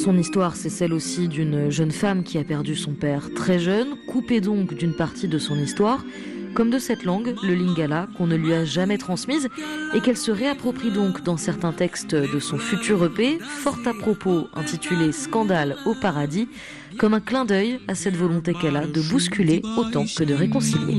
Son histoire, c'est celle aussi d'une jeune femme qui a perdu son père très jeune, coupée donc d'une partie de son histoire, comme de cette langue, le lingala, qu'on ne lui a jamais transmise et qu'elle se réapproprie donc dans certains textes de son futur EP, fort à propos intitulé Scandale au paradis, comme un clin d'œil à cette volonté qu'elle a de bousculer autant que de réconcilier.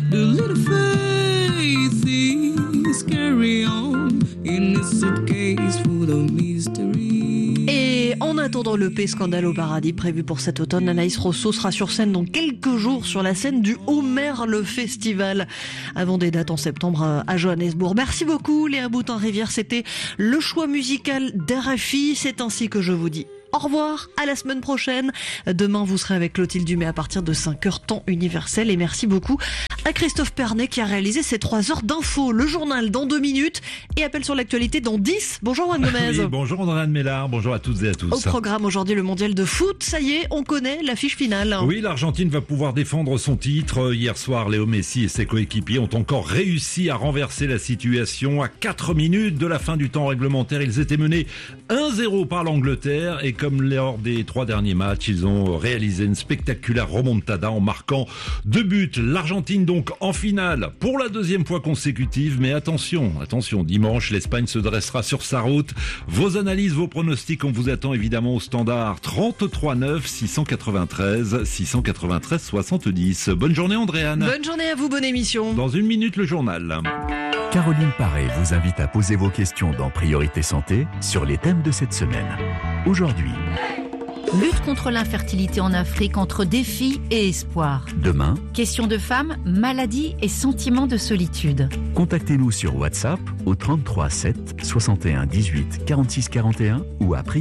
Et en attendant l'EP Scandale au paradis prévu pour cet automne, Anaïs Rosso sera sur scène dans quelques jours sur la scène du Omerle Festival, avant des dates en septembre à Johannesburg. Merci beaucoup Léa Boutin-Rivière, c'était le choix musical d'RFI. C'est ainsi que je vous dis au revoir, à la semaine prochaine. Demain, vous serez avec Clotilde Dumais à partir de 5h temps universel. Et merci beaucoup à Christophe Pernet qui a réalisé ces 3 heures d'infos. Le journal dans 2 minutes et appel sur l'actualité dans 10. Bonjour Juan Gomez. Oui, bonjour Andréane Mélard, bonjour à toutes et à tous. Au programme aujourd'hui, le mondial de foot. Ça y est, on connaît l'affiche finale. Oui, l'Argentine va pouvoir défendre son titre. Hier soir, Léo Messi et ses coéquipiers ont encore réussi à renverser la situation. À 4 minutes de la fin du temps réglementaire, ils étaient menés 1-0 par l'Angleterre et comme lors des 3 derniers matchs, ils ont réalisé une spectaculaire remontada en marquant 2 buts. L'Argentine donc en finale pour la 2e fois consécutive. Mais attention, dimanche, l'Espagne se dressera sur sa route. Vos analyses, vos pronostics, on vous attend évidemment au standard 33 9 693 693 70. Bonne journée Andréane. Bonne journée à vous, bonne émission. Dans 1 minute, le journal. Caroline Paré vous invite à poser vos questions dans Priorité Santé sur les thèmes de cette semaine. Aujourd'hui, lutte contre l'infertilité en Afrique entre défis et espoir. Demain, question de femmes, maladies et sentiments de solitude. Contactez-nous sur WhatsApp au 33 7 61 18 46 41 ou à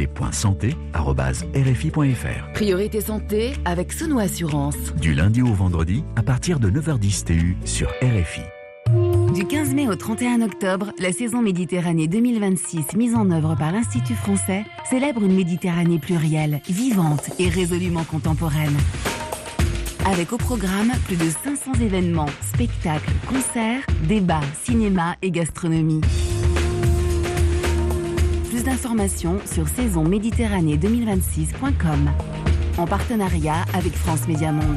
priorité.santé@rfi.fr. Priorité Santé avec Sono Assurance. Du lundi au vendredi à partir de 9h10 TU sur RFI. Du 15 mai au 31 octobre, la saison Méditerranée 2026 mise en œuvre par l'Institut français célèbre une Méditerranée plurielle, vivante et résolument contemporaine. Avec au programme plus de 500 événements, spectacles, concerts, débats, cinéma et gastronomie. Plus d'informations sur saisonméditerranée2026.com en partenariat avec France Média Monde.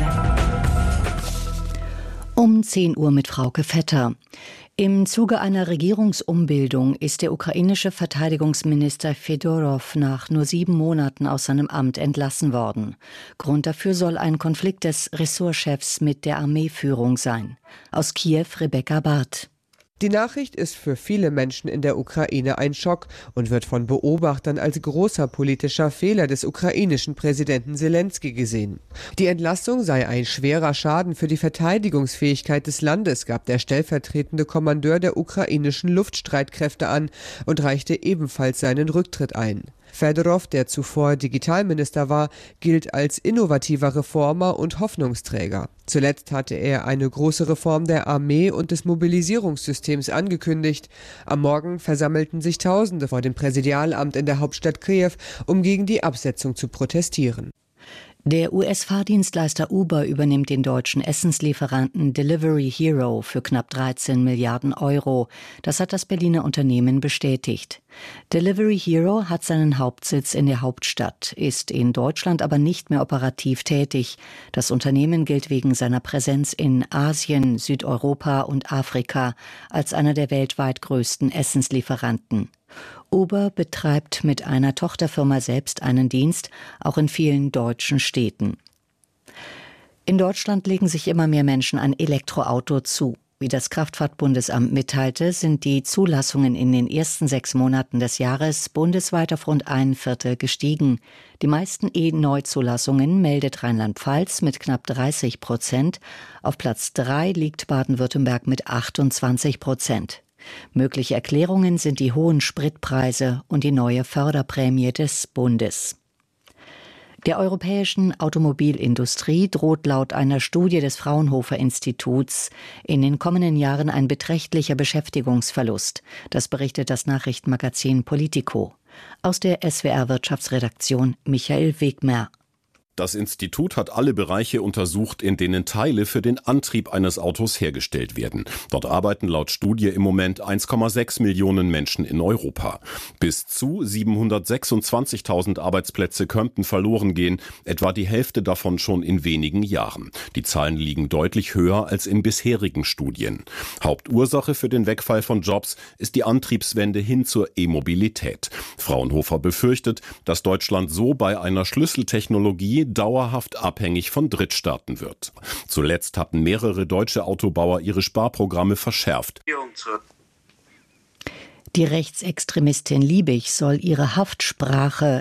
10 Uhr mit Frauke Vetter. Im Zuge einer Regierungsumbildung ist der ukrainische Verteidigungsminister Fedorov nach nur 7 Monaten aus seinem Amt entlassen worden. Grund dafür soll ein Konflikt des Ressortchefs mit der Armeeführung sein. Aus Kiew Rebecca Barth. Die Nachricht ist für viele Menschen in der Ukraine ein Schock und wird von Beobachtern als großer politischer Fehler des ukrainischen Präsidenten Selenskyj gesehen. Die Entlassung sei ein schwerer Schaden für die Verteidigungsfähigkeit des Landes, gab der stellvertretende Kommandeur der ukrainischen Luftstreitkräfte an und reichte ebenfalls seinen Rücktritt ein. Fedorov, der zuvor Digitalminister war, gilt als innovativer Reformer und Hoffnungsträger. Zuletzt hatte er eine große Reform der Armee und des Mobilisierungssystems angekündigt. Am Morgen versammelten sich Tausende vor dem Präsidialamt in der Hauptstadt Kiew, um gegen die Absetzung zu protestieren. Der US-Fahrdienstleister Uber übernimmt den deutschen Essenslieferanten Delivery Hero für knapp 13 Milliarden Euro. Das hat das Berliner Unternehmen bestätigt. Delivery Hero hat seinen Hauptsitz in der Hauptstadt, ist in Deutschland aber nicht mehr operativ tätig. Das Unternehmen gilt wegen seiner Präsenz in Asien, Südeuropa und Afrika als einer der weltweit größten Essenslieferanten. Uber betreibt mit einer Tochterfirma selbst einen Dienst, auch in vielen deutschen Städten. In Deutschland legen sich immer mehr Menschen ein Elektroauto zu. Wie das Kraftfahrtbundesamt mitteilte, sind die Zulassungen in den ersten 6 Monaten des Jahres bundesweit auf rund 1/4 gestiegen. Die meisten E-Neuzulassungen meldet Rheinland-Pfalz mit knapp 30%. Auf Platz 3 liegt Baden-Württemberg mit 28%. Mögliche Erklärungen sind die hohen Spritpreise und die neue Förderprämie des Bundes. Der europäischen Automobilindustrie droht laut einer Studie des Fraunhofer Instituts in den kommenden Jahren ein beträchtlicher Beschäftigungsverlust. Das berichtet das Nachrichtenmagazin Politico. Aus der SWR-Wirtschaftsredaktion Michael Wegmer. Das Institut hat alle Bereiche untersucht, in denen Teile für den Antrieb eines Autos hergestellt werden. Dort arbeiten laut Studie im Moment 1,6 Millionen Menschen in Europa. Bis zu 726.000 Arbeitsplätze könnten verloren gehen, etwa die Hälfte davon schon in wenigen Jahren. Die Zahlen liegen deutlich höher als in bisherigen Studien. Hauptursache für den Wegfall von Jobs ist die Antriebswende hin zur E-Mobilität. Fraunhofer befürchtet, dass Deutschland so bei einer Schlüsseltechnologie dauerhaft abhängig von Drittstaaten wird. Zuletzt hatten mehrere deutsche Autobauer ihre Sparprogramme verschärft. Die Rechtsextremistin Liebig soll ihre Haftstrafe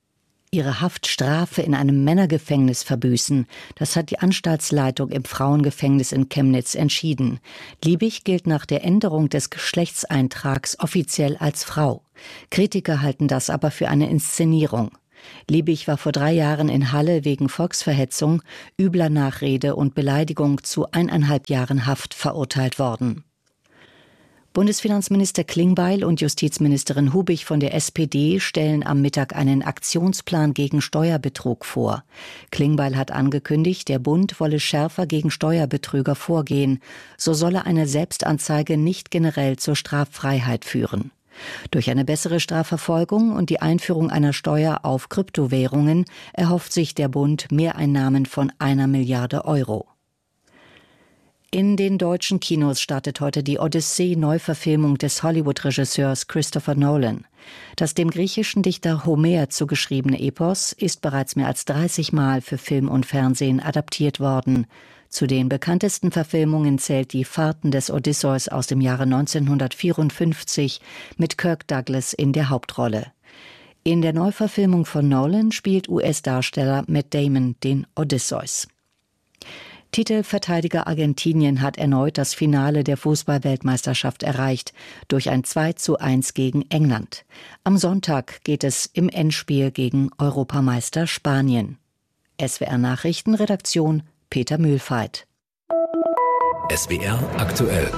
in einem Männergefängnis verbüßen. Das hat die Anstaltsleitung im Frauengefängnis in Chemnitz entschieden. Liebig gilt nach der Änderung des Geschlechtseintrags offiziell als Frau. Kritiker halten das aber für eine Inszenierung. Liebig war vor 3 Jahren in Halle wegen Volksverhetzung, übler Nachrede und Beleidigung zu 1,5 Jahren Haft verurteilt worden. Bundesfinanzminister Klingbeil und Justizministerin Hubig von der SPD stellen am Mittag einen Aktionsplan gegen Steuerbetrug vor. Klingbeil hat angekündigt, der Bund wolle schärfer gegen Steuerbetrüger vorgehen. So solle eine Selbstanzeige nicht generell zur Straffreiheit führen. Durch eine bessere Strafverfolgung und die Einführung einer Steuer auf Kryptowährungen erhofft sich der Bund Mehreinnahmen von 1 Milliarde Euro. In den deutschen Kinos startet heute die Odyssee-Neuverfilmung des Hollywood-Regisseurs Christopher Nolan. Das dem griechischen Dichter Homer zugeschriebene Epos ist bereits mehr als 30 Mal für Film und Fernsehen adaptiert worden. Zu den bekanntesten Verfilmungen zählt die Fahrten des Odysseus aus dem Jahre 1954 mit Kirk Douglas in der Hauptrolle. In der Neuverfilmung von Nolan spielt US-Darsteller Matt Damon den Odysseus. Titelverteidiger Argentinien hat erneut das Finale der Fußball-Weltmeisterschaft erreicht, durch ein 2:1 gegen England. Am Sonntag geht es im Endspiel gegen Europameister Spanien. SWR Nachrichtenredaktion Peter Mühlfeit. SWR aktuell.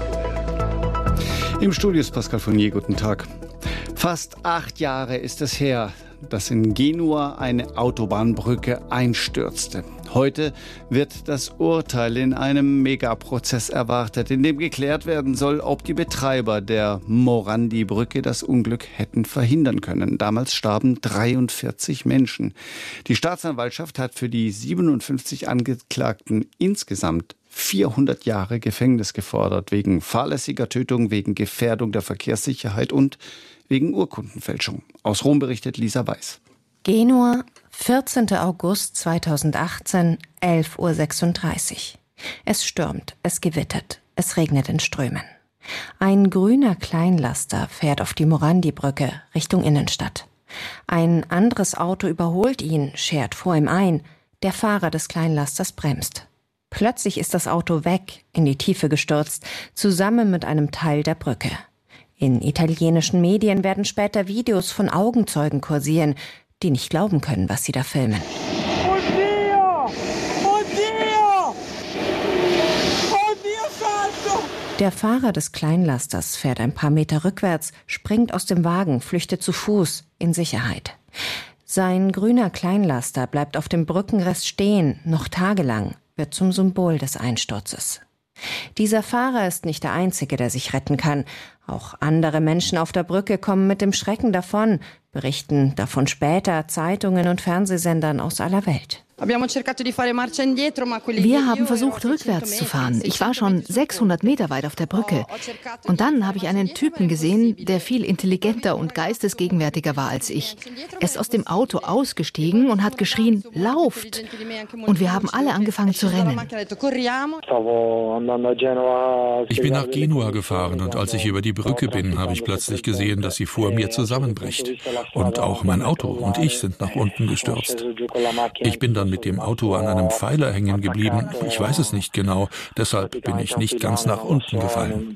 Im Studio ist Pascal Fournier, guten Tag. Fast 8 Jahre ist es her, dass in Genua eine Autobahnbrücke einstürzte. Heute wird das Urteil in einem Megaprozess erwartet, in dem geklärt werden soll, ob die Betreiber der Morandi-Brücke das Unglück hätten verhindern können. Damals starben 43 Menschen. Die Staatsanwaltschaft hat für die 57 Angeklagten insgesamt 400 Jahre Gefängnis gefordert, wegen fahrlässiger Tötung, wegen Gefährdung der Verkehrssicherheit und wegen Urkundenfälschung. Aus Rom berichtet Lisa Weiß. Genua, 14. August 2018, 11:36 Uhr. Es stürmt, es gewittert, es regnet in Strömen. Ein grüner Kleinlaster fährt auf die Morandi-Brücke Richtung Innenstadt. Ein anderes Auto überholt ihn, schert vor ihm ein. Der Fahrer des Kleinlasters bremst. Plötzlich ist das Auto weg, in die Tiefe gestürzt, zusammen mit einem Teil der Brücke. In italienischen Medien werden später Videos von Augenzeugen kursieren, die nicht glauben können, was sie da filmen. Der Fahrer des Kleinlasters fährt ein paar Meter rückwärts, springt aus dem Wagen, flüchtet zu Fuß in Sicherheit. Sein grüner Kleinlaster bleibt auf dem Brückenrest stehen, noch tagelang, wird zum Symbol des Einsturzes. Dieser Fahrer ist nicht der Einzige, der sich retten kann. Auch andere Menschen auf der Brücke kommen mit dem Schrecken davon, berichten davon später Zeitungen und Fernsehsendern aus aller Welt. Wir haben versucht, rückwärts zu fahren. Ich war schon 600 Meter weit auf der Brücke. Und dann habe ich einen Typen gesehen, der viel intelligenter und geistesgegenwärtiger war als ich. Er ist aus dem Auto ausgestiegen und hat geschrien, lauft! Und wir haben alle angefangen zu rennen. Ich bin nach Genua gefahren und als ich über die Brücke bin, habe ich plötzlich gesehen, dass sie vor mir zusammenbricht. Und auch mein Auto und ich sind nach unten gestürzt. Ich bin dann mit dem Auto an einem Pfeiler hängen geblieben. Ich weiß es nicht genau, deshalb bin ich nicht ganz nach unten gefallen.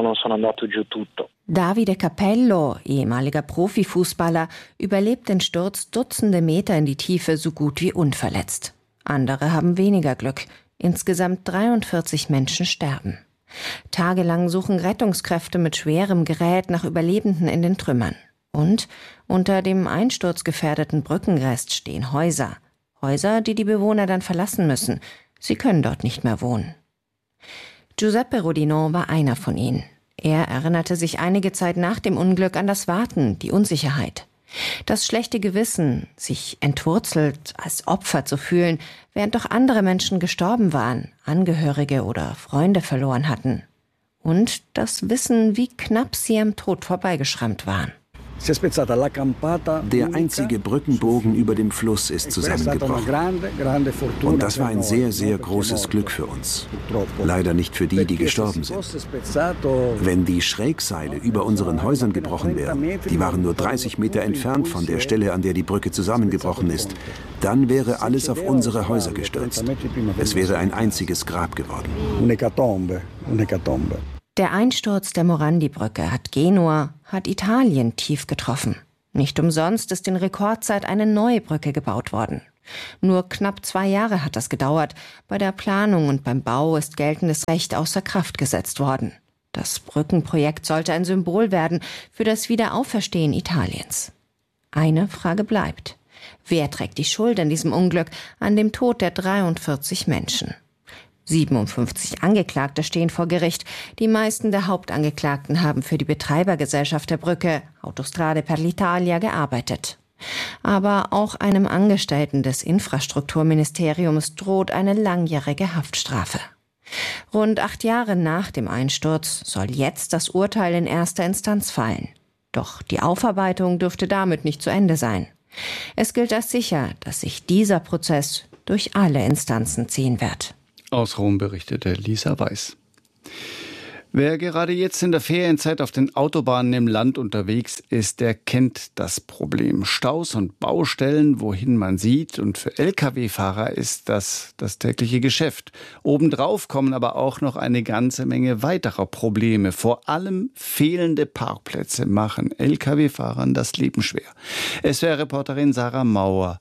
Davide Capello, ehemaliger Profifußballer, überlebt den Sturz Dutzende Meter in die Tiefe so gut wie unverletzt. Andere haben weniger Glück. Insgesamt 43 Menschen sterben. Tagelang suchen Rettungskräfte mit schwerem Gerät nach Überlebenden in den Trümmern. Und unter dem einsturzgefährdeten Brückenrest stehen Häuser. Häuser, die die Bewohner dann verlassen müssen. Sie können dort nicht mehr wohnen. Giuseppe Rodino war einer von ihnen. Er erinnerte sich einige Zeit nach dem Unglück an das Warten, die Unsicherheit. Das schlechte Gewissen, sich entwurzelt als Opfer zu fühlen, während doch andere Menschen gestorben waren, Angehörige oder Freunde verloren hatten. Und das Wissen, wie knapp sie am Tod vorbeigeschrammt waren. Der einzige Brückenbogen über dem Fluss ist zusammengebrochen. Und das war ein sehr, sehr großes Glück für uns. Leider nicht für die, die gestorben sind. Wenn die Schrägseile über unseren Häusern gebrochen wären, die waren nur 30 Meter entfernt von der Stelle, an der die Brücke zusammengebrochen ist, dann wäre alles auf unsere Häuser gestürzt. Es wäre ein einziges Grab geworden. Der Einsturz der Morandi-Brücke hat Genua, hat Italien tief getroffen. Nicht umsonst ist in Rekordzeit eine neue Brücke gebaut worden. Nur knapp 2 Jahre hat das gedauert. Bei der Planung und beim Bau ist geltendes Recht außer Kraft gesetzt worden. Das Brückenprojekt sollte ein Symbol werden für das Wiederauferstehen Italiens. Eine Frage bleibt. Wer trägt die Schuld an diesem Unglück, an dem Tod der 43 Menschen? 57 Angeklagte stehen vor Gericht. Die meisten der Hauptangeklagten haben für die Betreibergesellschaft der Brücke, Autostrade per l'Italia, gearbeitet. Aber auch einem Angestellten des Infrastrukturministeriums droht eine langjährige Haftstrafe. Rund 8 Jahre nach dem Einsturz soll jetzt das Urteil in erster Instanz fallen. Doch die Aufarbeitung dürfte damit nicht zu Ende sein. Es gilt als sicher, dass sich dieser Prozess durch alle Instanzen ziehen wird. Aus Rom berichtete Lisa Weiß. Wer gerade jetzt in der Ferienzeit auf den Autobahnen im Land unterwegs ist, der kennt das Problem. Staus und Baustellen, wohin man sieht. Und für Lkw-Fahrer ist das tägliche Geschäft. Obendrauf kommen aber auch noch eine ganze Menge weiterer Probleme. Vor allem fehlende Parkplätze machen Lkw-Fahrern das Leben schwer. SWR-Reporterin Sarah Mauer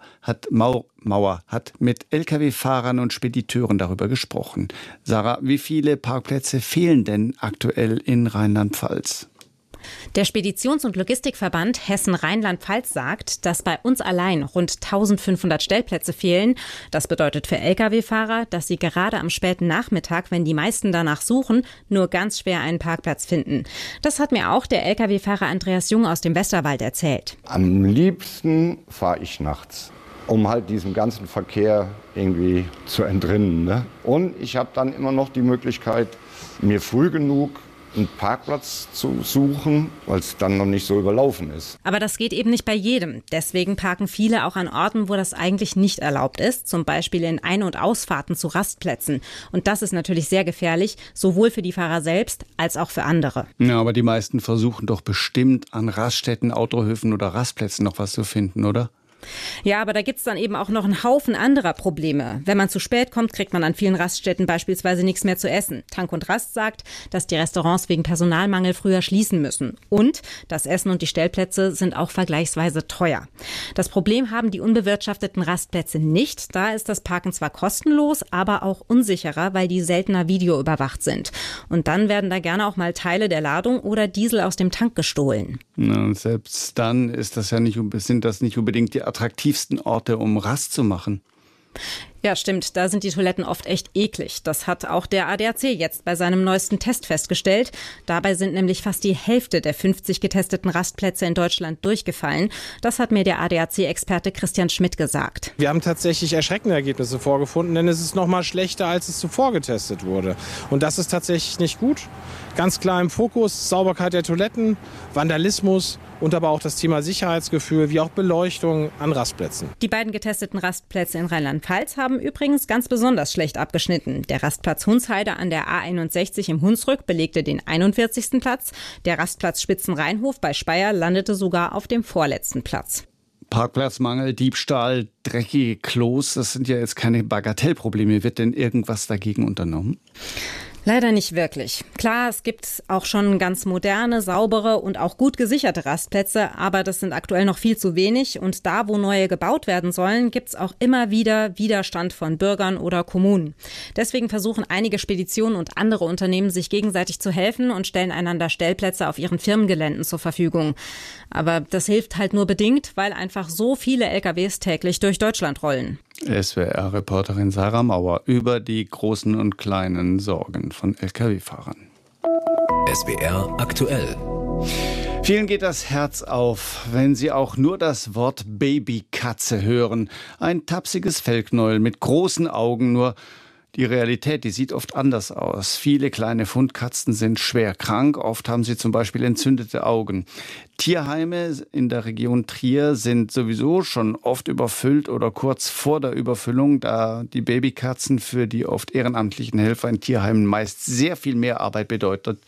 hat mit Lkw-Fahrern und Spediteuren darüber gesprochen. Sarah, wie viele Parkplätze fehlen denn aktuell in Rheinland-Pfalz? Der Speditions- und Logistikverband Hessen-Rheinland-Pfalz sagt, dass bei uns allein rund 1500 Stellplätze fehlen. Das bedeutet für Lkw-Fahrer, dass sie gerade am späten Nachmittag, wenn die meisten danach suchen, nur ganz schwer einen Parkplatz finden. Das hat mir auch der Lkw-Fahrer Andreas Jung aus dem Westerwald erzählt. Am liebsten fahre ich nachts, um halt diesem ganzen Verkehr irgendwie zu entrinnen, ne? Und ich habe dann immer noch die Möglichkeit, mir früh genug einen Parkplatz zu suchen, weil es dann noch nicht so überlaufen ist. Aber das geht eben nicht bei jedem. Deswegen parken viele auch an Orten, wo das eigentlich nicht erlaubt ist. Zum Beispiel in Ein- und Ausfahrten zu Rastplätzen. Und das ist natürlich sehr gefährlich, sowohl für die Fahrer selbst als auch für andere. Ja, aber die meisten versuchen doch bestimmt an Raststätten, Autohöfen oder Rastplätzen noch was zu finden, oder? Ja, aber da gibt's dann eben auch noch einen Haufen anderer Probleme. Wenn man zu spät kommt, kriegt man an vielen Raststätten beispielsweise nichts mehr zu essen. Tank und Rast sagt, dass die Restaurants wegen Personalmangel früher schließen müssen. Und das Essen und die Stellplätze sind auch vergleichsweise teuer. Das Problem haben die unbewirtschafteten Rastplätze nicht. Da ist das Parken zwar kostenlos, aber auch unsicherer, weil die seltener videoüberwacht sind. Und dann werden da gerne auch mal Teile der Ladung oder Diesel aus dem Tank gestohlen. Na, und selbst dann sind das nicht unbedingt die attraktivsten Orte, um Rast zu machen. Ja, stimmt. Da sind die Toiletten oft echt eklig. Das hat auch der ADAC jetzt bei seinem neuesten Test festgestellt. Dabei sind nämlich fast die Hälfte der 50 getesteten Rastplätze in Deutschland durchgefallen. Das hat mir der ADAC-Experte Christian Schmidt gesagt. Wir haben tatsächlich erschreckende Ergebnisse vorgefunden, denn es ist noch mal schlechter, als es zuvor getestet wurde. Und das ist tatsächlich nicht gut. Ganz klar im Fokus Sauberkeit der Toiletten, Vandalismus und aber auch das Thema Sicherheitsgefühl wie auch Beleuchtung an Rastplätzen. Die beiden getesteten Rastplätze in Rheinland-Pfalz haben übrigens ganz besonders schlecht abgeschnitten. Der Rastplatz Hunsheide an der A61 im Hunsrück belegte den 41. Platz. Der Rastplatz Spitzenrheinhof bei Speyer landete sogar auf dem vorletzten Platz. Parkplatzmangel, Diebstahl, dreckige Klos, das sind ja jetzt keine Bagatellprobleme. Wird denn irgendwas dagegen unternommen? Leider nicht wirklich. Klar, es gibt auch schon ganz moderne, saubere und auch gut gesicherte Rastplätze, aber das sind aktuell noch viel zu wenig. Und da, wo neue gebaut werden sollen, gibt es auch immer wieder Widerstand von Bürgern oder Kommunen. Deswegen versuchen einige Speditionen und andere Unternehmen, sich gegenseitig zu helfen und stellen einander Stellplätze auf ihren Firmengeländen zur Verfügung. Aber das hilft halt nur bedingt, weil einfach so viele LKWs täglich durch Deutschland rollen. SWR-Reporterin Sarah Mauer über die großen und kleinen Sorgen von Lkw-Fahrern. SWR aktuell. Vielen geht das Herz auf, wenn sie auch nur das Wort Babykatze hören. Ein tapsiges Fellknäuel mit großen Augen, nur die Realität, die sieht oft anders aus. Viele kleine Fundkatzen sind schwer krank, oft haben sie zum Beispiel entzündete Augen. Tierheime in der Region Trier sind sowieso schon oft überfüllt oder kurz vor der Überfüllung, da die Babykatzen für die oft ehrenamtlichen Helfer in Tierheimen meist sehr viel mehr Arbeit bedeutet,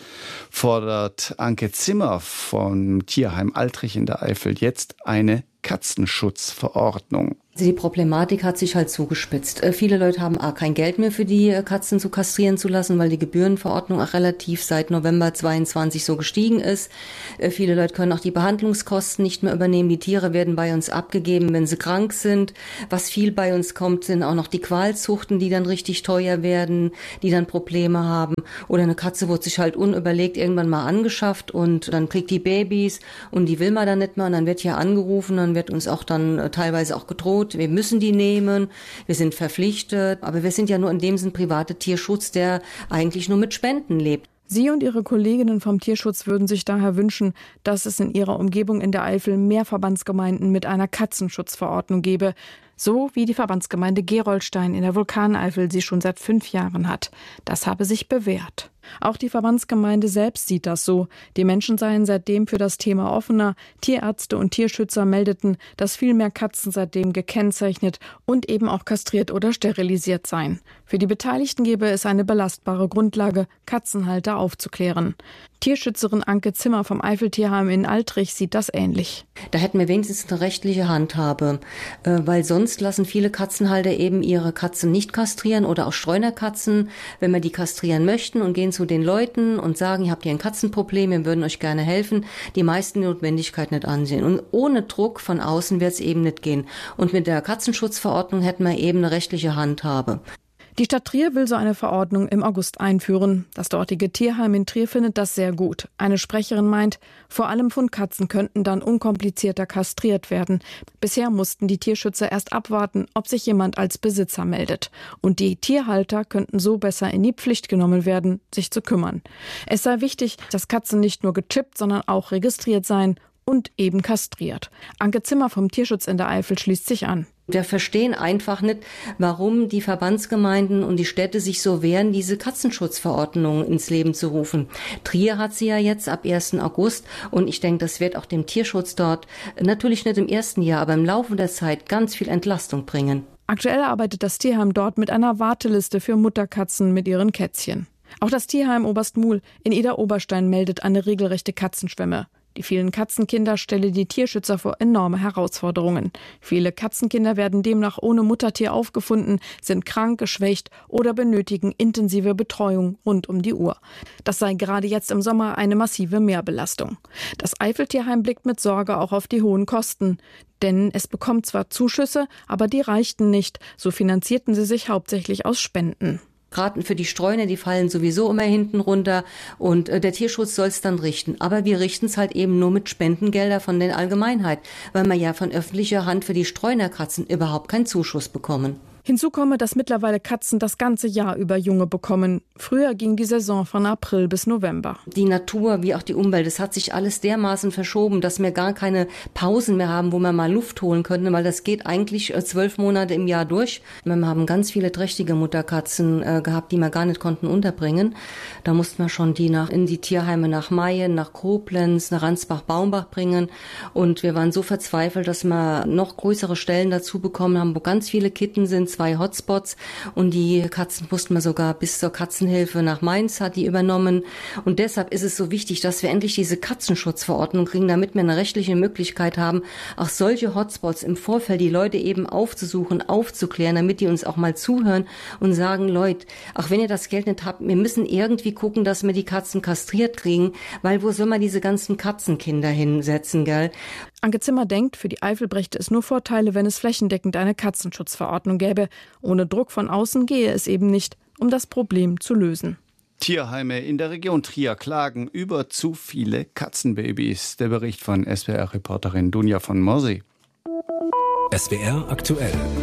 fordert Anke Zimmer vom Tierheim Altrich in der Eifel jetzt eine Katzenschutzverordnung. Die Problematik hat sich halt zugespitzt. Viele Leute haben kein Geld mehr für die Katzen zu kastrieren zu lassen, weil die Gebührenverordnung auch relativ seit November 22 so gestiegen ist. Viele Leute können auch die Behandlungskosten nicht mehr übernehmen. Die Tiere werden bei uns abgegeben, wenn sie krank sind. Was viel bei uns kommt, sind auch noch die Qualzuchten, die dann richtig teuer werden, die dann Probleme haben. Oder eine Katze wird sich halt unüberlegt irgendwann mal angeschafft und dann kriegt die Babys und die will man dann nicht mehr und dann wird hier angerufen, dann wird uns auch dann teilweise auch gedroht, wir müssen die nehmen, wir sind verpflichtet, aber wir sind ja nur in dem Sinn private Tierschutz, der eigentlich nur mit Spenden lebt. Sie und Ihre Kolleginnen vom Tierschutz würden sich daher wünschen, dass es in Ihrer Umgebung in der Eifel mehr Verbandsgemeinden mit einer Katzenschutzverordnung gäbe, so wie die Verbandsgemeinde Gerolstein in der Vulkaneifel sie schon seit 5 Jahren hat. Das habe sich bewährt. Auch die Verbandsgemeinde selbst sieht das so. Die Menschen seien seitdem für das Thema offener. Tierärzte und Tierschützer meldeten, dass viel mehr Katzen seitdem gekennzeichnet und eben auch kastriert oder sterilisiert seien. Für die Beteiligten gäbe es eine belastbare Grundlage, Katzenhalter aufzuklären. Tierschützerin Anke Zimmer vom Eifeltierheim in Altrich sieht das ähnlich. Da hätten wir wenigstens eine rechtliche Handhabe, weil sonst lassen viele Katzenhalter eben ihre Katzen nicht kastrieren oder auch Streunerkatzen, wenn wir die kastrieren möchten und gehen zu den Leuten und sagen, ihr habt hier ein Katzenproblem, wir würden euch gerne helfen, die meisten die Notwendigkeit nicht ansehen. Und ohne Druck von außen wird es eben nicht gehen. Und mit der Katzenschutzverordnung hätten wir eben eine rechtliche Handhabe. Die Stadt Trier will so eine Verordnung im August einführen. Das dortige Tierheim in Trier findet das sehr gut. Eine Sprecherin meint, vor allem Fundkatzen könnten dann unkomplizierter kastriert werden. Bisher mussten die Tierschützer erst abwarten, ob sich jemand als Besitzer meldet. Und die Tierhalter könnten so besser in die Pflicht genommen werden, sich zu kümmern. Es sei wichtig, dass Katzen nicht nur gechippt, sondern auch registriert seien und eben kastriert. Anke Zimmer vom Tierschutz in der Eifel schließt sich an. Wir verstehen einfach nicht, warum die Verbandsgemeinden und die Städte sich so wehren, diese Katzenschutzverordnung ins Leben zu rufen. Trier hat sie ja jetzt ab 1. August und ich denke, das wird auch dem Tierschutz dort natürlich nicht im ersten Jahr, aber im Laufe der Zeit ganz viel Entlastung bringen. Aktuell arbeitet das Tierheim dort mit einer Warteliste für Mutterkatzen mit ihren Kätzchen. Auch das Tierheim Oberstmuhl in Eder-Oberstein meldet eine regelrechte Katzenschwemme. Die vielen Katzenkinder stelle die Tierschützer vor enorme Herausforderungen. Viele Katzenkinder werden demnach ohne Muttertier aufgefunden, sind krank, geschwächt oder benötigen intensive Betreuung rund um die Uhr. Das sei gerade jetzt im Sommer eine massive Mehrbelastung. Das Eifeltierheim blickt mit Sorge auch auf die hohen Kosten. Denn es bekommt zwar Zuschüsse, aber die reichten nicht. So finanzierten sie sich hauptsächlich aus Spenden. Gerade für die Streuner, die fallen sowieso immer hinten runter und der Tierschutz soll es dann richten. Aber wir richten es halt eben nur mit Spendengelder von der Allgemeinheit, weil wir ja von öffentlicher Hand für die Streunerkatzen überhaupt keinen Zuschuss bekommen. Hinzu komme, dass mittlerweile Katzen das ganze Jahr über Junge bekommen. Früher ging die Saison von April bis November. Die Natur wie auch die Umwelt, es hat sich alles dermaßen verschoben, dass wir gar keine Pausen mehr haben, wo wir mal Luft holen könnten, weil das geht eigentlich 12 Monate im Jahr durch. Wir haben ganz viele trächtige Mutterkatzen gehabt, die wir gar nicht konnten unterbringen. Da mussten wir schon die in die Tierheime nach Mayen, nach Koblenz, nach Ransbach-Baumbach bringen. Und wir waren so verzweifelt, dass wir noch größere Stellen dazu bekommen haben, wo ganz viele Kitten sind, 2 Hotspots und die Katzen mussten wir sogar bis zur Katzenhilfe nach Mainz, hat die übernommen. Und deshalb ist es so wichtig, dass wir endlich diese Katzenschutzverordnung kriegen, damit wir eine rechtliche Möglichkeit haben, auch solche Hotspots im Vorfeld die Leute eben aufzusuchen, aufzuklären, damit die uns auch mal zuhören und sagen, Leute, auch wenn ihr das Geld nicht habt, wir müssen irgendwie gucken, dass wir die Katzen kastriert kriegen, weil wo soll man diese ganzen Katzenkinder hinsetzen, gell? Anke Zimmer denkt, für die Eifel brächte es nur Vorteile, wenn es flächendeckend eine Katzenschutzverordnung gäbe. Ohne Druck von außen gehe es eben nicht, um das Problem zu lösen. Tierheime in der Region Trier klagen über zu viele Katzenbabys. Der Bericht von SWR-Reporterin Dunja von Morsi. SWR aktuell.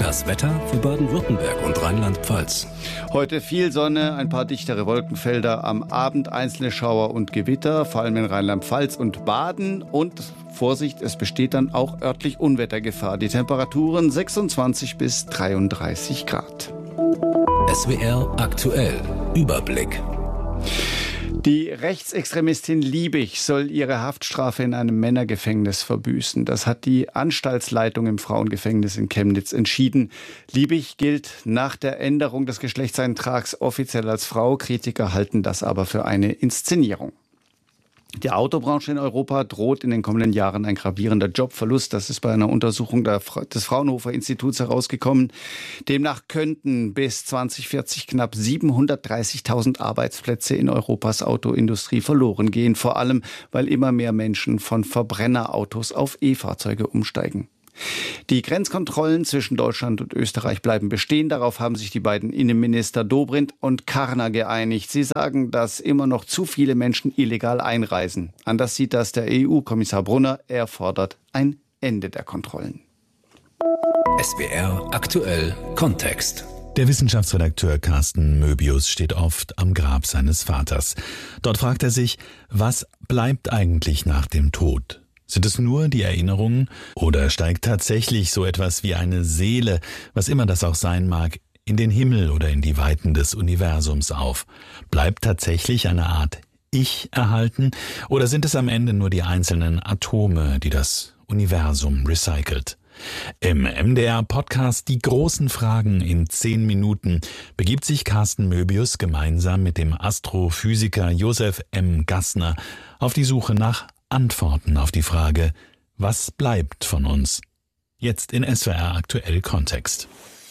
Das Wetter für Baden-Württemberg und Rheinland-Pfalz. Heute viel Sonne, ein paar dichtere Wolkenfelder, am Abend einzelne Schauer und Gewitter, vor allem in Rheinland-Pfalz und Baden. Und Vorsicht, es besteht dann auch örtlich Unwettergefahr. Die Temperaturen 26 bis 33 Grad. SWR aktuell. Überblick. Die Rechtsextremistin Liebig soll ihre Haftstrafe in einem Männergefängnis verbüßen. Das hat die Anstaltsleitung im Frauengefängnis in Chemnitz entschieden. Liebig gilt nach der Änderung des Geschlechtseintrags offiziell als Frau. Kritiker halten das aber für eine Inszenierung. Die Autobranche in Europa droht in den kommenden Jahren ein gravierender Jobverlust. Das ist bei einer Untersuchung des Fraunhofer Instituts herausgekommen. Demnach könnten bis 2040 knapp 730.000 Arbeitsplätze in Europas Autoindustrie verloren gehen. Vor allem, weil immer mehr Menschen von Verbrennerautos auf E-Fahrzeuge umsteigen. Die Grenzkontrollen zwischen Deutschland und Österreich bleiben bestehen. Darauf haben sich die beiden Innenminister Dobrindt und Karner geeinigt. Sie sagen, dass immer noch zu viele Menschen illegal einreisen. Anders sieht das der EU-Kommissar Brunner. Er fordert ein Ende der Kontrollen. SWR aktuell Kontext. Der Wissenschaftsredakteur Carsten Möbius steht oft am Grab seines Vaters. Dort fragt er sich, was bleibt eigentlich nach dem Tod? Sind es nur die Erinnerungen oder steigt tatsächlich so etwas wie eine Seele, was immer das auch sein mag, in den Himmel oder in die Weiten des Universums auf? Bleibt tatsächlich eine Art Ich erhalten oder sind es am Ende nur die einzelnen Atome, die das Universum recycelt? Im MDR-Podcast Die großen Fragen in 10 Minuten begibt sich Carsten Möbius gemeinsam mit dem Astrophysiker Josef M. Gassner auf die Suche nach Antworten auf die Frage, was bleibt von uns? Jetzt in SWR aktuell Kontext.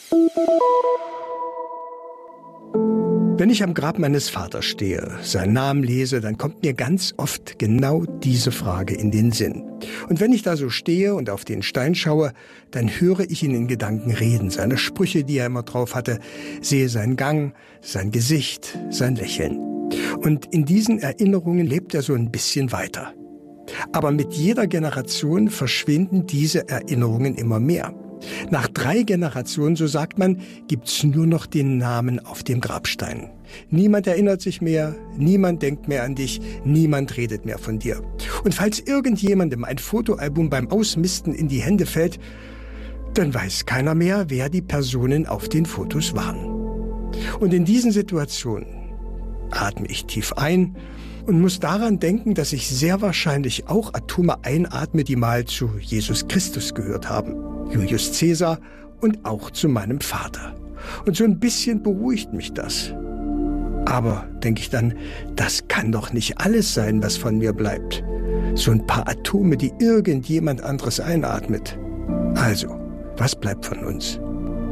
Wenn ich am Grab meines Vaters stehe, seinen Namen lese, dann kommt mir ganz oft genau diese Frage in den Sinn. Und wenn ich da so stehe und auf den Stein schaue, dann höre ich ihn in Gedanken reden, seine Sprüche, die er immer drauf hatte, sehe seinen Gang, sein Gesicht, sein Lächeln. Und in diesen Erinnerungen lebt er so ein bisschen weiter. Aber mit jeder Generation verschwinden diese Erinnerungen immer mehr. Nach 3 Generationen, so sagt man, gibt's nur noch den Namen auf dem Grabstein. Niemand erinnert sich mehr, niemand denkt mehr an dich, niemand redet mehr von dir. Und falls irgendjemandem ein Fotoalbum beim Ausmisten in die Hände fällt, dann weiß keiner mehr, wer die Personen auf den Fotos waren. Und in diesen Situationen atme ich tief ein und muss daran denken, dass ich sehr wahrscheinlich auch Atome einatme, die mal zu Jesus Christus gehört haben, Julius Caesar und auch zu meinem Vater. Und so ein bisschen beruhigt mich das. Aber, denke ich dann, das kann doch nicht alles sein, was von mir bleibt. So ein paar Atome, die irgendjemand anderes einatmet. Also, was bleibt von uns?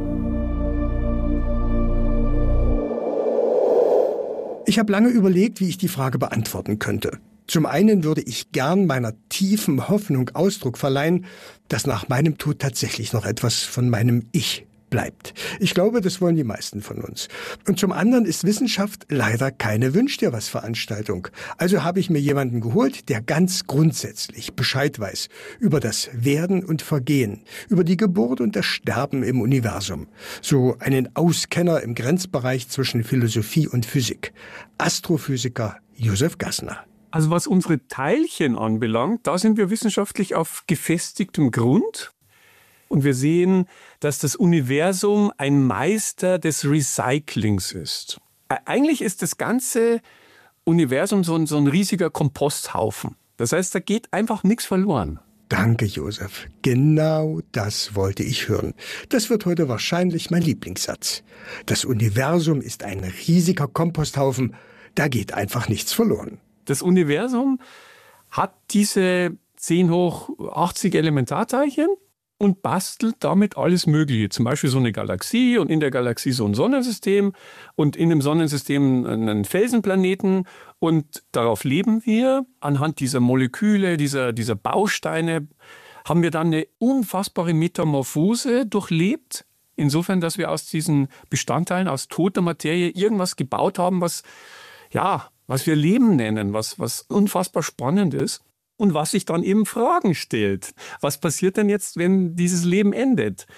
Ich habe lange überlegt, wie ich die Frage beantworten könnte. Zum einen würde ich gern meiner tiefen Hoffnung Ausdruck verleihen, dass nach meinem Tod tatsächlich noch etwas von meinem Ich bleibt. Ich glaube, das wollen die meisten von uns. Und zum anderen ist Wissenschaft leider keine Wünsch-dir-was-Veranstaltung. Also habe ich mir jemanden geholt, der ganz grundsätzlich Bescheid weiß über das Werden und Vergehen, über die Geburt und das Sterben im Universum. So einen Auskenner im Grenzbereich zwischen Philosophie und Physik. Astrophysiker Josef Gassner. Also was unsere Teilchen anbelangt, da sind wir wissenschaftlich auf gefestigtem Grund. Und wir sehen, dass das Universum ein Meister des Recyclings ist. Eigentlich ist das ganze Universum so ein riesiger Komposthaufen. Das heißt, da geht einfach nichts verloren. Danke, Josef. Genau das wollte ich hören. Das wird heute wahrscheinlich mein Lieblingssatz. Das Universum ist ein riesiger Komposthaufen. Da geht einfach nichts verloren. Das Universum hat diese 10 hoch 80 Elementarteilchen und bastelt damit alles Mögliche. Zum Beispiel so eine Galaxie und in der Galaxie so ein Sonnensystem und in dem Sonnensystem einen Felsenplaneten. Und darauf leben wir. Anhand dieser Moleküle, dieser Bausteine haben wir dann eine unfassbare Metamorphose durchlebt. Insofern, dass wir aus diesen Bestandteilen, aus toter Materie irgendwas gebaut haben, was wir Leben nennen, was unfassbar spannend ist. Und was sich dann eben Fragen stellt. Was passiert denn jetzt, wenn dieses Leben endet?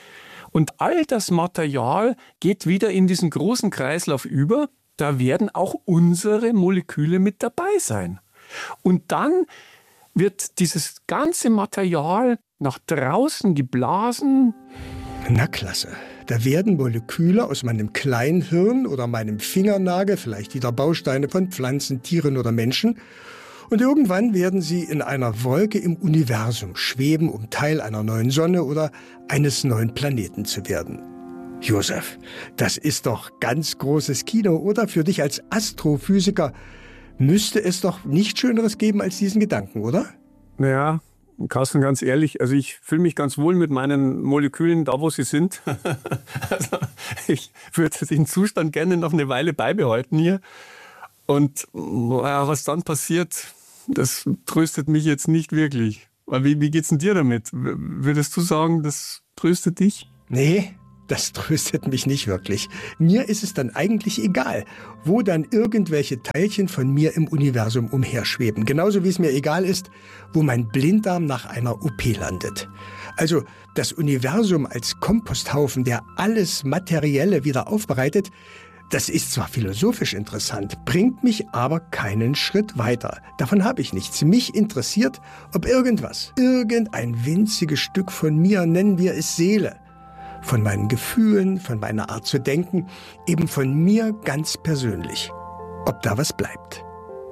Und all das Material geht wieder in diesen großen Kreislauf über. Da werden auch unsere Moleküle mit dabei sein. Und dann wird dieses ganze Material nach draußen geblasen. Na klasse. Da werden Moleküle aus meinem Kleinhirn oder meinem Fingernagel, vielleicht wieder Bausteine von Pflanzen, Tieren oder Menschen. Und irgendwann werden sie in einer Wolke im Universum schweben, um Teil einer neuen Sonne oder eines neuen Planeten zu werden. Josef, das ist doch ganz großes Kino, oder? Für dich als Astrophysiker müsste es doch nichts Schöneres geben als diesen Gedanken, oder? Naja, Carsten, ganz ehrlich, also ich fühle mich ganz wohl mit meinen Molekülen da, wo sie sind. Also ich würde den Zustand gerne noch eine Weile beibehalten hier. Und was dann passiert, das tröstet mich jetzt nicht wirklich. Wie geht's denn dir damit? Würdest du sagen, das tröstet dich? Nee, das tröstet mich nicht wirklich. Mir ist es dann eigentlich egal, wo dann irgendwelche Teilchen von mir im Universum umherschweben. Genauso wie es mir egal ist, wo mein Blinddarm nach einer OP landet. Also das Universum als Komposthaufen, der alles Materielle wieder aufbereitet, das ist zwar philosophisch interessant, bringt mich aber keinen Schritt weiter. Davon habe ich nichts. Mich interessiert, ob irgendein winziges Stück von mir, nennen wir es Seele, von meinen Gefühlen, von meiner Art zu denken, eben von mir ganz persönlich, ob da was bleibt.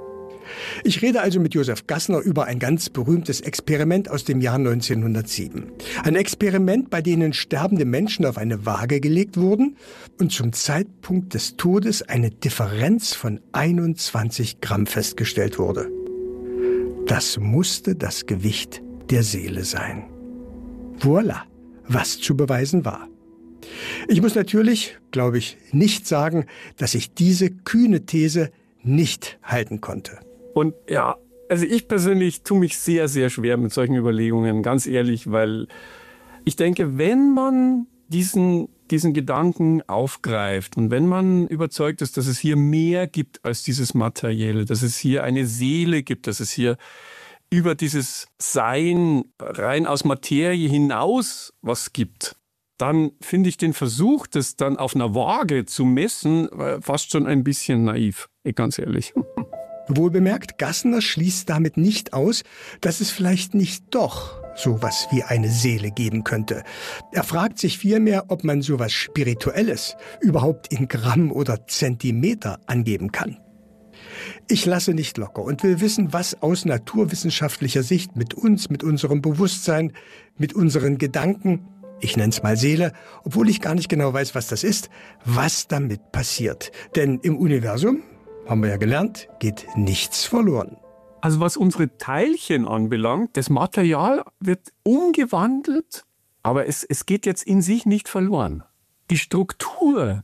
Ich rede also mit Josef Gassner über ein ganz berühmtes Experiment aus dem Jahr 1907. Ein Experiment, bei dem sterbende Menschen auf eine Waage gelegt wurden und zum Zeitpunkt des Todes eine Differenz von 21 Gramm festgestellt wurde. Das musste das Gewicht der Seele sein. Voilà, was zu beweisen war. Ich muss natürlich, glaube ich, nicht sagen, dass ich diese kühne These nicht halten konnte. Und ja, also ich persönlich tue mich sehr, sehr schwer mit solchen Überlegungen, ganz ehrlich, weil ich denke, wenn man diesen Gedanken aufgreift und wenn man überzeugt ist, dass es hier mehr gibt als dieses Materielle, dass es hier eine Seele gibt, dass es hier über dieses Sein rein aus Materie hinaus was gibt, dann finde ich den Versuch, das dann auf einer Waage zu messen, fast schon ein bisschen naiv, ganz ehrlich. Wohlbemerkt, Gassner schließt damit nicht aus, dass es vielleicht nicht doch sowas wie eine Seele geben könnte. Er fragt sich vielmehr, ob man sowas Spirituelles überhaupt in Gramm oder Zentimeter angeben kann. Ich lasse nicht locker und will wissen, was aus naturwissenschaftlicher Sicht mit uns, mit unserem Bewusstsein, mit unseren Gedanken, ich nenne es mal Seele, obwohl ich gar nicht genau weiß, was das ist, was damit passiert. Denn im Universum, haben wir ja gelernt, geht nichts verloren. Also was unsere Teilchen anbelangt, das Material wird umgewandelt, aber es geht jetzt in sich nicht verloren. Die Struktur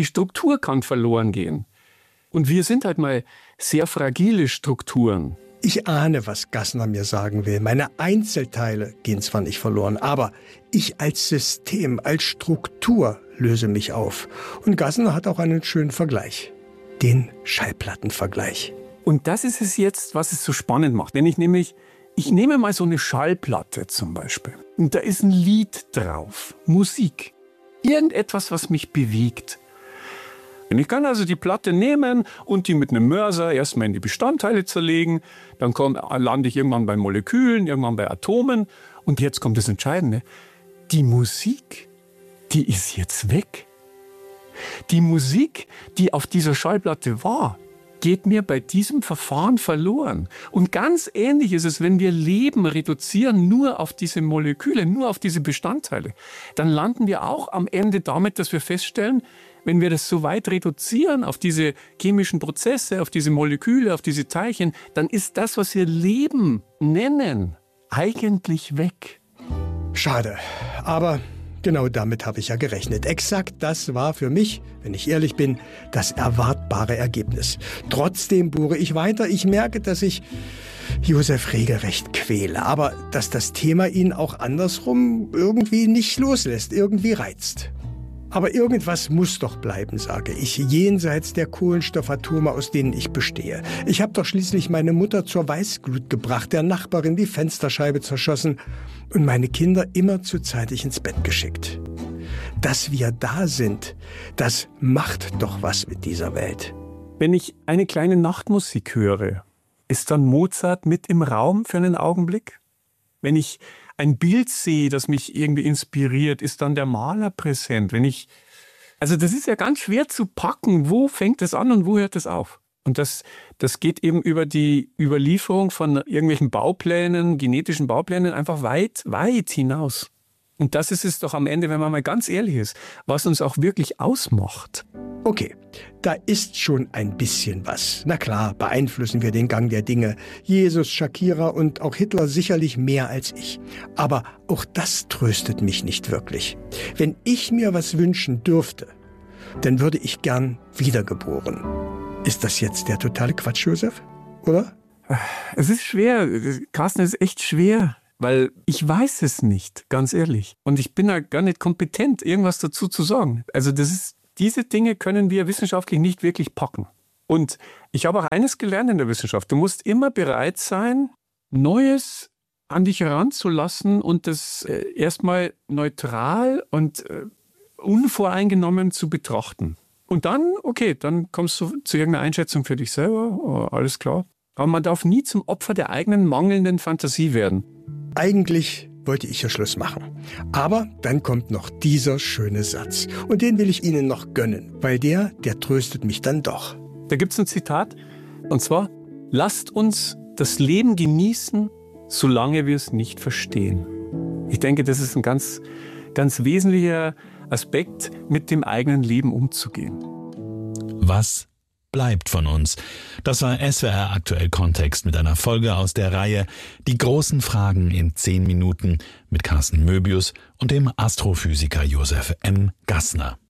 kann verloren gehen. Und wir sind halt mal sehr fragile Strukturen. Ich ahne, was Gassner mir sagen will. Meine Einzelteile gehen zwar nicht verloren, aber ich als System, als Struktur löse mich auf. Und Gassner hat auch einen schönen Vergleich. Den Schallplattenvergleich. Und das ist es jetzt, was es so spannend macht. Wenn ich nehme mal so eine Schallplatte zum Beispiel. Und da ist ein Lied drauf, Musik. Irgendetwas, was mich bewegt. Und ich kann also die Platte nehmen und die mit einem Mörser erstmal in die Bestandteile zerlegen. Dann lande ich irgendwann bei Molekülen, irgendwann bei Atomen. Und jetzt kommt das Entscheidende. Die Musik, die ist jetzt weg. Die Musik, die auf dieser Schallplatte war, geht mir bei diesem Verfahren verloren. Und ganz ähnlich ist es, wenn wir Leben reduzieren nur auf diese Moleküle, nur auf diese Bestandteile. Dann landen wir auch am Ende damit, dass wir feststellen, wenn wir das so weit reduzieren auf diese chemischen Prozesse, auf diese Moleküle, auf diese Teilchen, dann ist das, was wir Leben nennen, eigentlich weg. Schade, aber genau damit habe ich ja gerechnet. Exakt das war für mich, wenn ich ehrlich bin, das erwartbare Ergebnis. Trotzdem bohre ich weiter. Ich merke, dass ich Josef regelrecht quäle, aber dass das Thema ihn auch andersrum irgendwie nicht loslässt, irgendwie reizt. Aber irgendwas muss doch bleiben, sage ich, jenseits der Kohlenstoffatome, aus denen ich bestehe. Ich habe doch schließlich meine Mutter zur Weißglut gebracht, der Nachbarin die Fensterscheibe zerschossen und meine Kinder immer zu zeitig ins Bett geschickt. Dass wir da sind, das macht doch was mit dieser Welt. Wenn ich eine kleine Nachtmusik höre, ist dann Mozart mit im Raum für einen Augenblick? Wenn ich ein Bild sehe, das mich irgendwie inspiriert, ist dann der Maler präsent? Also das ist ja ganz schwer zu packen. Wo fängt es an und wo hört es auf? Und das geht eben über die Überlieferung von irgendwelchen Bauplänen, genetischen Bauplänen, einfach weit, weit hinaus. Und das ist es doch am Ende, wenn man mal ganz ehrlich ist, was uns auch wirklich ausmacht. Okay, da ist schon ein bisschen was. Na klar, beeinflussen wir den Gang der Dinge. Jesus, Shakira und auch Hitler sicherlich mehr als ich. Aber auch das tröstet mich nicht wirklich. Wenn ich mir was wünschen dürfte, dann würde ich gern wiedergeboren. Ist das jetzt der totale Quatsch, Josef? Oder? Es ist schwer. Carsten, es ist echt schwer. Weil ich weiß es nicht, ganz ehrlich. Und ich bin da gar nicht kompetent, irgendwas dazu zu sagen. Also diese Dinge können wir wissenschaftlich nicht wirklich packen. Und ich habe auch eines gelernt in der Wissenschaft. Du musst immer bereit sein, Neues an dich heranzulassen und das erstmal neutral und unvoreingenommen zu betrachten. Und dann, okay, dann kommst du zu irgendeiner Einschätzung für dich selber. Oh, alles klar. Aber man darf nie zum Opfer der eigenen mangelnden Fantasie werden. Eigentlich wollte ich ja Schluss machen. Aber dann kommt noch dieser schöne Satz. Und den will ich Ihnen noch gönnen, weil der tröstet mich dann doch. Da gibt es ein Zitat, und zwar: Lasst uns das Leben genießen, solange wir es nicht verstehen. Ich denke, das ist ein ganz, ganz wesentlicher Aspekt, mit dem eigenen Leben umzugehen. Was bleibt von uns? Das war SWR Aktuell Kontext mit einer Folge aus der Reihe Die großen Fragen in 10 Minuten mit Carsten Möbius und dem Astrophysiker Josef M. Gassner.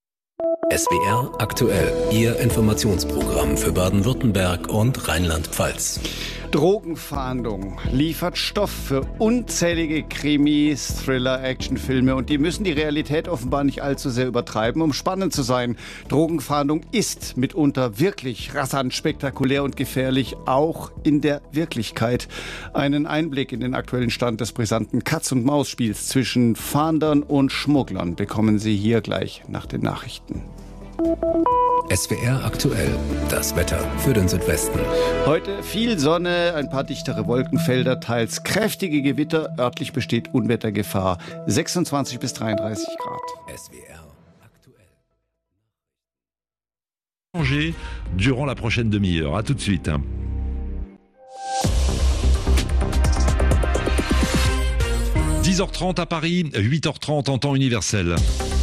SWR Aktuell, Ihr Informationsprogramm für Baden-Württemberg und Rheinland-Pfalz. Drogenfahndung liefert Stoff für unzählige Krimis, Thriller, Actionfilme und die müssen die Realität offenbar nicht allzu sehr übertreiben, um spannend zu sein. Drogenfahndung ist mitunter wirklich rasant, spektakulär und gefährlich, auch in der Wirklichkeit. Einen Einblick in den aktuellen Stand des brisanten Katz-und-Maus-Spiels zwischen Fahndern und Schmugglern bekommen Sie hier gleich nach den Nachrichten. SWR aktuell, das Wetter für den Südwesten. Heute viel Sonne, ein paar dichtere Wolkenfelder, teils kräftige Gewitter, örtlich besteht Unwettergefahr. 26 bis 33 Grad. SWR aktuell. Durant la prochaine demi-heure. À tout de suite. 10h30 à Paris, 8h30 en temps universel.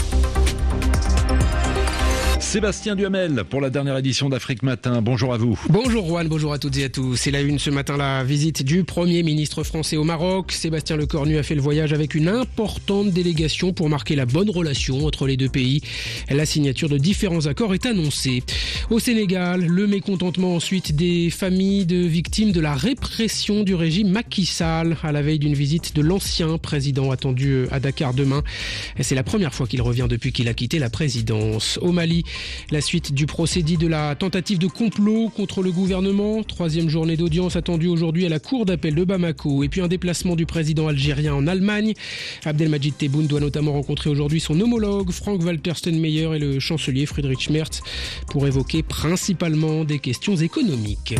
Sébastien Duhamel pour la dernière édition d'Afrique Matin. Bonjour à vous. Bonjour Juan, bonjour à toutes et à tous. C'est la une ce matin, la visite du Premier ministre français au Maroc. Sébastien Lecornu a fait le voyage avec une importante délégation pour marquer la bonne relation entre les deux pays. La signature de différents accords est annoncée. Au Sénégal, le mécontentement ensuite des familles de victimes de la répression du régime Macky Sall à la veille d'une visite de l'ancien président attendu à Dakar demain. C'est la première fois qu'il revient depuis qu'il a quitté la présidence. Au Mali, la suite du procès dit de la tentative de complot contre le gouvernement. 3e journée d'audience attendue aujourd'hui à la cour d'appel de Bamako. Et puis un déplacement du président algérien en Allemagne. Abdelmajid Tebboune doit notamment rencontrer aujourd'hui son homologue Frank-Walter Steinmeier et le chancelier Friedrich Merz pour évoquer principalement des questions économiques.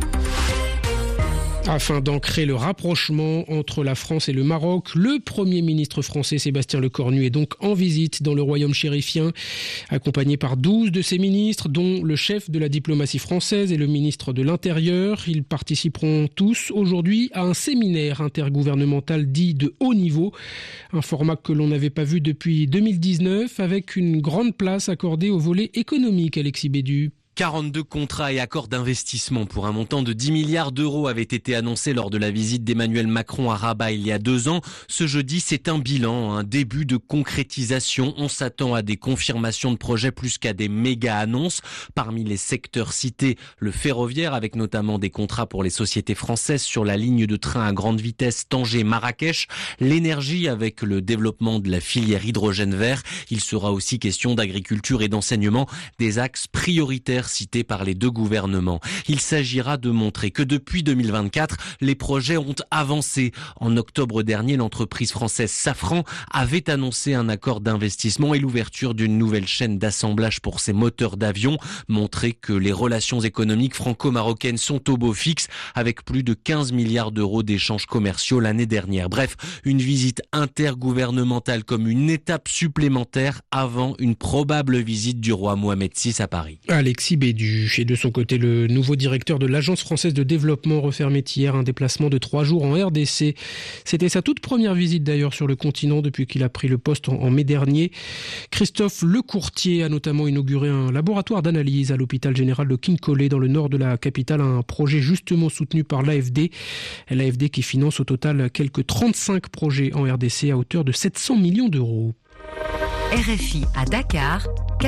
Afin d'ancrer le rapprochement entre la France et le Maroc, le Premier ministre français Sébastien Lecornu est donc en visite dans le royaume chérifien, accompagné par 12 de ses ministres, dont le chef de la diplomatie française et le ministre de l'Intérieur. Ils participeront tous aujourd'hui à un séminaire intergouvernemental dit de haut niveau, un format que l'on n'avait pas vu depuis 2019, avec une grande place accordée au volet économique, Alexis Bédu. 42 contrats et accords d'investissement pour un montant de 10 milliards d'euros avaient été annoncés lors de la visite d'Emmanuel Macron à Rabat il y a 2 ans. Ce jeudi, c'est un bilan, un début de concrétisation. On s'attend à des confirmations de projets plus qu'à des méga-annonces. Parmi les secteurs cités, le ferroviaire avec notamment des contrats pour les sociétés françaises sur la ligne de train à grande vitesse Tanger-Marrakech. L'énergie avec le développement de la filière hydrogène vert. Il sera aussi question d'agriculture et d'enseignement, des axes prioritaires biodiversité par les deux gouvernements. Il s'agira de montrer que depuis 2024, les projets ont avancé. En octobre dernier, l'entreprise française Safran avait annoncé un accord d'investissement et l'ouverture d'une nouvelle chaîne d'assemblage pour ses moteurs d'avion. Montrer que les relations économiques franco-marocaines sont au beau fixe avec plus de 15 milliards d'euros d'échanges commerciaux l'année dernière. Bref, une visite intergouvernementale comme une étape supplémentaire avant une probable visite du roi Mohamed VI à Paris. Alexis Bédu. Et de son côté, le nouveau directeur de l'Agence française de développement refermait hier un déplacement de 3 jours en RDC. C'était sa toute première visite d'ailleurs sur le continent depuis qu'il a pris le poste en mai dernier. Christophe Lecourtier a notamment inauguré un laboratoire d'analyse à l'hôpital général de Kinkole dans le nord de la capitale, un projet justement soutenu par l'AFD. L'AFD qui finance au total quelques 35 projets en RDC à hauteur de 700 millions d'euros. RFI à Dakar,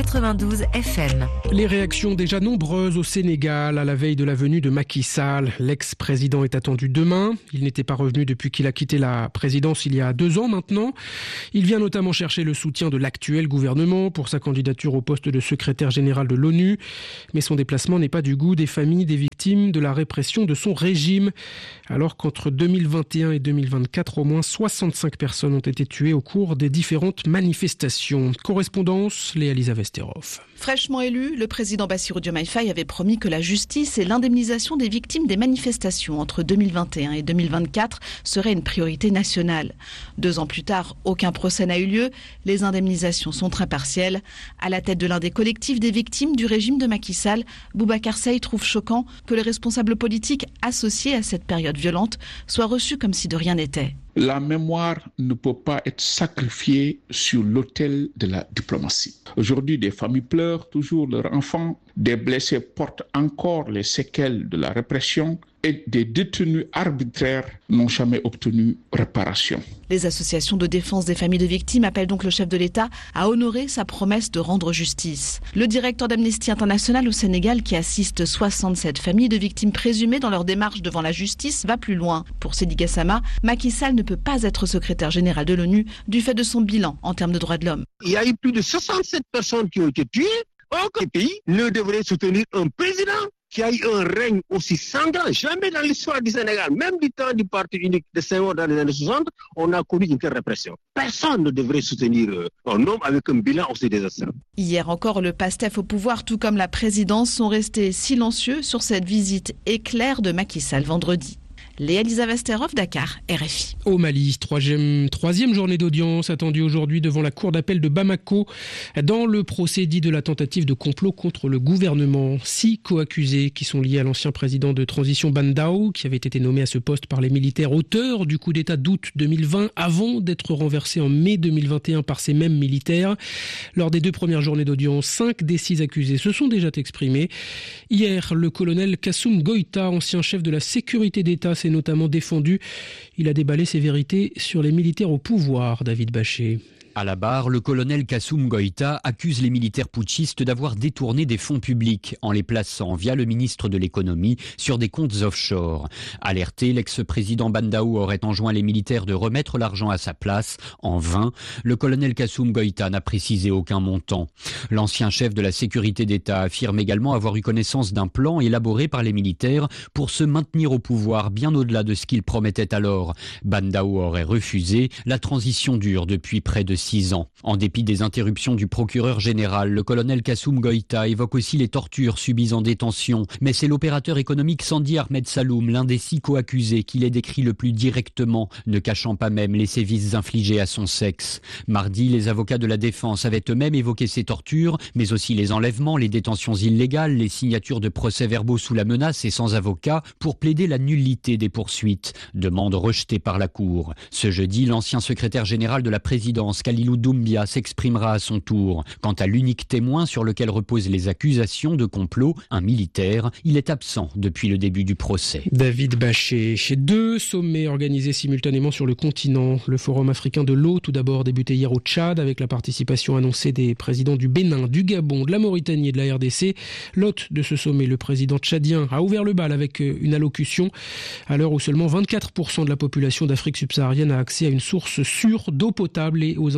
92 FM. Les réactions déjà nombreuses au Sénégal à la veille de la venue de Macky Sall. L'ex-président est attendu demain. Il n'était pas revenu depuis qu'il a quitté la présidence il y a 2 ans maintenant. Il vient notamment chercher le soutien de l'actuel gouvernement pour sa candidature au poste de secrétaire général de l'ONU. Mais son déplacement n'est pas du goût des familles des victimes de la répression de son régime. Alors qu'entre 2021 et 2024, au moins 65 personnes ont été tuées au cours des différentes manifestations. Correspondance, Léa-Lisa Vesterov. Fraîchement élu, le président Bassirou Diomaye Faye avait promis que la justice et l'indemnisation des victimes des manifestations entre 2021 et 2024 seraient une priorité nationale. 2 ans plus tard, aucun procès n'a eu lieu. Les indemnisations sont très partielles. À la tête de l'un des collectifs des victimes du régime de Macky Sall, Boubacar Seye trouve choquant que les responsables politiques associés à cette période violente soient reçus comme si de rien n'était. La mémoire ne peut pas être sacrifiée sur l'autel de la diplomatie. Aujourd'hui, des familles pleurent toujours leurs enfants, des blessés portent encore les séquelles de la répression et des détenus arbitraires n'ont jamais obtenu réparation. Les associations de défense des familles de victimes appellent donc le chef de l'État à honorer sa promesse de rendre justice. Le directeur d'Amnesty International au Sénégal, qui assiste 67 familles de victimes présumées dans leur démarche devant la justice, va plus loin. Pour Seydi Gassama, Macky Sall ne peut pas être secrétaire général de l'ONU du fait de son bilan en termes de droits de l'homme. Il y a eu plus de 67 personnes qui ont été tuées. Aucun pays ne devrait soutenir un président qui a eu un règne aussi sanglant. Jamais dans l'histoire du Sénégal, même du temps du parti unique de Senghor dans les années 60, on a connu une telle répression. Personne ne devrait soutenir un homme avec un bilan aussi désastreux. Hier encore, le PASTEF au pouvoir, tout comme la présidence, sont restés silencieux sur cette visite éclair de Macky Sall vendredi. Léa-Lisa Vesterov, Dakar, RFI. Au Mali, troisième journée d'audience attendue aujourd'hui devant la cour d'appel de Bamako dans le procès dit de la tentative de complot contre le gouvernement. 6 co-accusés qui sont liés à l'ancien président de transition Ban Dao, qui avait été nommé à ce poste par les militaires auteurs du coup d'État d'août 2020 avant d'être renversé en mai 2021 par ces mêmes militaires. Lors des 2 premières journées d'audience, 5 des 6 accusés se sont déjà exprimés. Hier, le colonel Kassoum Goïta, ancien chef de la sécurité d'État, s'est notamment défendu. Il a déballé ses vérités sur les militaires au pouvoir, David Bachet. À la barre, le colonel Kassoum Goïta accuse les militaires putschistes d'avoir détourné des fonds publics en les plaçant via le ministre de l'économie sur des comptes offshore. Alerté, l'ex-président Ban Dao aurait enjoint les militaires de remettre l'argent à sa place. En vain, le colonel Kassoum Goïta n'a précisé aucun montant. L'ancien chef de la sécurité d'État affirme également avoir eu connaissance d'un plan élaboré par les militaires pour se maintenir au pouvoir bien au-delà de ce qu'il promettait alors. Ban Dao aurait refusé. La transition dure depuis près de 6 ans. En dépit des interruptions du procureur général, le colonel Kassoum Goïta évoque aussi les tortures subies en détention. Mais c'est l'opérateur économique Sandi Ahmed Saloum, l'un des 6 co-accusés, qui les décrit le plus directement, ne cachant pas même les sévices infligés à son sexe. Mardi, les avocats de la défense avaient eux-mêmes évoqué ces tortures, mais aussi les enlèvements, les détentions illégales, les signatures de procès-verbaux sous la menace et sans avocat, pour plaider la nullité des poursuites. Demande rejetée par la Cour. Ce jeudi, l'ancien secrétaire général de la présidence, Khalilou Doumbia, s'exprimera à son tour. Quant à l'unique témoin sur lequel reposent les accusations de complot, un militaire, il est absent depuis le début du procès. David Bachet. 2 sommets organisés simultanément sur le continent. Le Forum africain de l'eau, tout d'abord débuté hier au Tchad, avec la participation annoncée des présidents du Bénin, du Gabon, de la Mauritanie et de la RDC. L'hôte de ce sommet, le président tchadien, a ouvert le bal avec une allocution à l'heure où seulement 24% de la population d'Afrique subsaharienne a accès à une source sûre d'eau potable et aux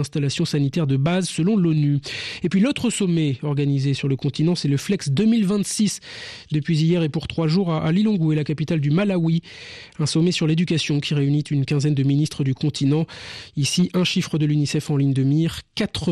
installations sanitaires de base selon l'ONU. Et puis l'autre sommet organisé sur le continent, c'est le Flex 2026. Depuis hier et pour 3 jours à Lilongwe, la capitale du Malawi. Un sommet sur l'éducation qui réunit une quinzaine de ministres du continent. Ici, un chiffre de l'UNICEF en ligne de mire.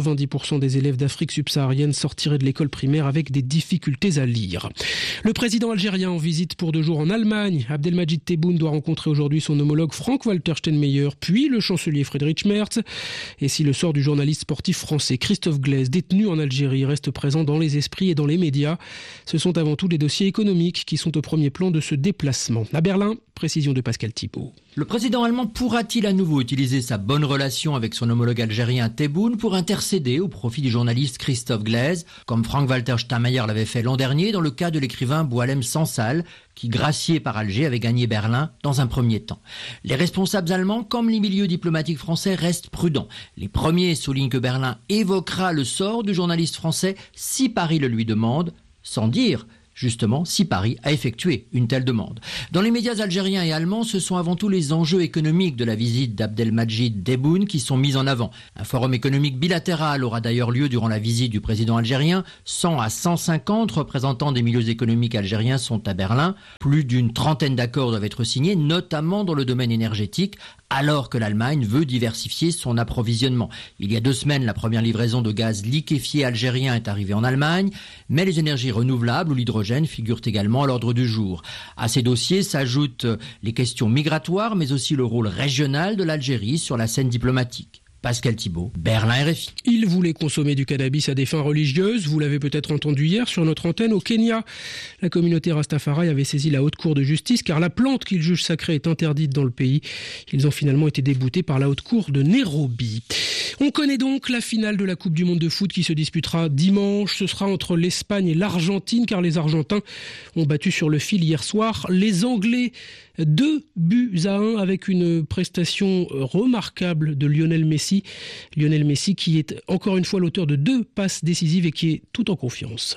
90% des élèves d'Afrique subsaharienne sortiraient de l'école primaire avec des difficultés à lire. Le président algérien en visite pour 2 jours en Allemagne. Abdelmadjid Tebboune doit rencontrer aujourd'hui son homologue Frank-Walter Steinmeier, puis le chancelier Friedrich Merz. Et si le sort du journaliste sportif français Christophe Glaise, détenu en Algérie, reste présent dans les esprits et dans les médias, ce sont avant tout les dossiers économiques qui sont au premier plan de ce déplacement. À Berlin, précision de Pascal Thibault. Le président allemand pourra-t-il à nouveau utiliser sa bonne relation avec son homologue algérien Tebboune pour intercéder au profit du journaliste Christophe Glaise, comme Frank-Walter Steinmeier l'avait fait l'an dernier dans le cas de l'écrivain Boualem Sansal, qui, gracié par Alger, avait gagné Berlin dans un premier temps. Les responsables allemands, comme les milieux diplomatiques français, restent prudents. Les premiers soulignent que Berlin évoquera le sort du journaliste français si Paris le lui demande, sans dire justement si Paris a effectué une telle demande. Dans les médias algériens et allemands, ce sont avant tout les enjeux économiques de la visite d'Abdelmadjid Tebboune qui sont mis en avant. Un forum économique bilatéral aura d'ailleurs lieu durant la visite du président algérien. 100 à 150 représentants des milieux économiques algériens sont à Berlin. Plus d'une trentaine d'accords doivent être signés, notamment dans le domaine énergétique, alors que l'Allemagne veut diversifier son approvisionnement. Il y a 2 semaines, la première livraison de gaz liquéfié algérien est arrivée en Allemagne, mais les énergies renouvelables ou l'hydrogène figurent également à l'ordre du jour. À ces dossiers s'ajoutent les questions migratoires, mais aussi le rôle régional de l'Algérie sur la scène diplomatique. Pascal Thibault, Berlin RFI. Il voulait consommer du cannabis à des fins religieuses. Vous l'avez peut-être entendu hier sur notre antenne au Kenya. La communauté Rastafari avait saisi la haute cour de justice car la plante qu'ils jugent sacrée est interdite dans le pays. Ils ont finalement été déboutés par la haute cour de Nairobi. On connaît donc la finale de la Coupe du Monde de foot qui se disputera dimanche. Ce sera entre l'Espagne et l'Argentine car les Argentins ont battu sur le fil hier soir les Anglais 2-1 avec une prestation remarquable de Lionel Messi. Lionel Messi qui est encore une fois l'auteur de 2 passes décisives et qui est tout en confiance.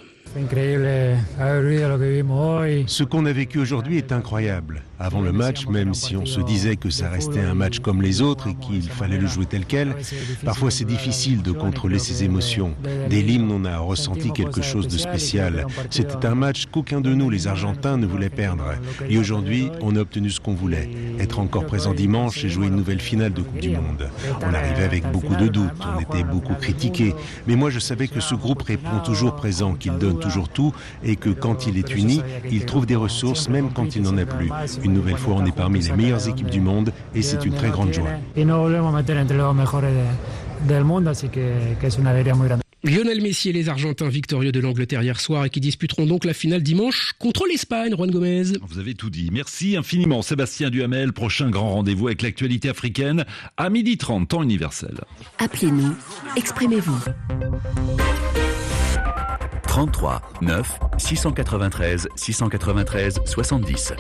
Ce qu'on a vécu aujourd'hui est incroyable. Avant le match, même si on se disait que ça restait un match comme les autres et qu'il fallait le jouer tel quel, parfois c'est difficile de contrôler ses émotions. Dès l'hymne, on a ressenti quelque chose de spécial. C'était un match qu'aucun de nous, les Argentins, ne voulait perdre. Et aujourd'hui, on a obtenu ce qu'on voulait. Être encore présent dimanche et jouer une nouvelle finale de Coupe du Monde. On arrivait avec beaucoup de doutes, on était beaucoup critiqués. Mais moi, je savais que ce groupe répond toujours présent, qu'il donne toujours tout et que quand il est uni, il trouve des ressources même quand il n'en a plus. Une nouvelle fois, on est parmi les meilleures équipes du monde et c'est une très grande joie. Lionel Messi et les Argentins victorieux de l'Angleterre hier soir et qui disputeront donc la finale dimanche contre l'Espagne. Juan Gomez. Vous avez tout dit. Merci infiniment Sébastien Duhamel. Prochain grand rendez-vous avec l'actualité africaine à 12h30, temps universel. Appelez-nous, exprimez-vous. 33 9 693 693 70.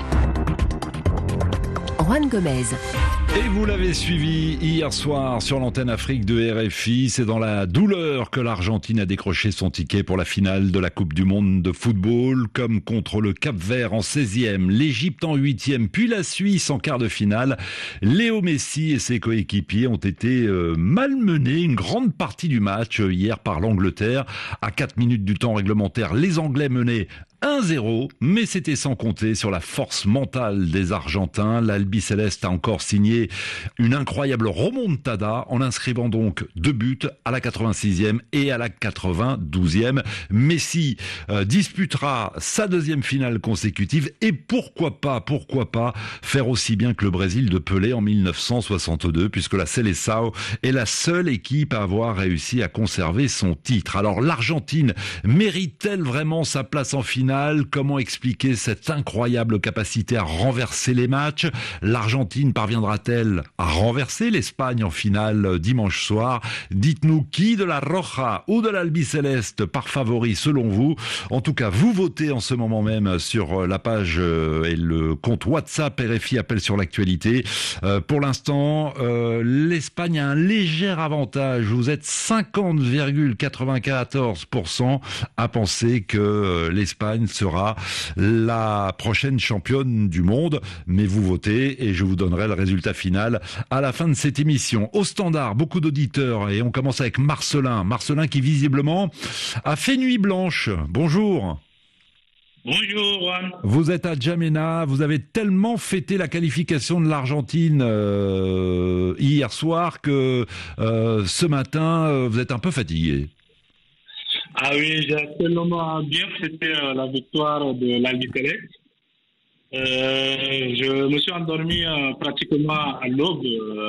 Juan Gomez. Et vous l'avez suivi hier soir sur l'antenne Afrique de RFI. C'est dans la douleur que l'Argentine a décroché son ticket pour la finale de la Coupe du Monde de football, comme contre le Cap-Vert en 16e, l'Égypte en 8e, puis la Suisse en quart de finale. Léo Messi et ses coéquipiers ont été malmenés une grande partie du match hier par l'Angleterre. À 4 minutes du temps réglementaire, les Anglais menaient 1-0, mais c'était sans compter sur la force mentale des Argentins. L'Albiceleste a encore signé une incroyable remontada en inscrivant donc 2 buts à la 86e et à la 92e. Messi disputera sa 2e finale consécutive et pourquoi pas faire aussi bien que le Brésil de Pelé en 1962 puisque la Seleção est la seule équipe à avoir réussi à conserver son titre. Alors l'Argentine mérite-t-elle vraiment sa place en finale ? Comment expliquer cette incroyable capacité à renverser les matchs ? L'Argentine parviendra-t-elle à renverser l'Espagne en finale dimanche soir ? Dites-nous qui de la Roja ou de l'Albiceleste par favori selon vous. En tout cas, vous votez en ce moment même sur la page et le compte WhatsApp RFI Appel sur l'actualité. Pour l'instant, l'Espagne a un léger avantage. Vous êtes 50,94% à penser que l'Espagne l'Espagne sera la prochaine championne du monde. Mais vous votez et je vous donnerai le résultat final à la fin de cette émission. Au standard, beaucoup d'auditeurs et on commence avec Marcelin. Marcelin qui visiblement a fait nuit blanche. Bonjour. Bonjour Juan. Vous êtes à Djamena, vous avez tellement fêté la qualification de l'Argentine hier soir que ce matin vous êtes un peu fatigué. Ah oui, j'ai tellement bien fêté la victoire de l'Albiceleste. Je me suis endormi pratiquement à l'aube.